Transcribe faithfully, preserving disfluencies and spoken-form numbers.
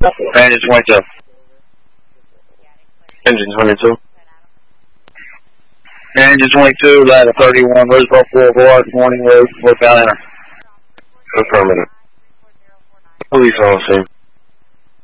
Engine twenty-two. Engine twenty-two. Engine twenty-two, ladder thirty-one, Roosevelt Boulevard, morning road, northbound enter. Affirmative. Police on scene.